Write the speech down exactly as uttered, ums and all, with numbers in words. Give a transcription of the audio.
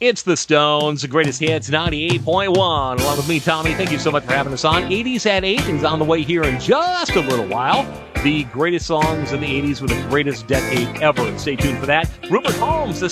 It's the Stones, the greatest hits, ninety-eight point one. Along with me, Tommy, thank you so much for having us on. eighties at eight is on the way here in just a little while. The greatest songs in the eighties with the greatest decade ever. Stay tuned for that. Rupert Holmes, the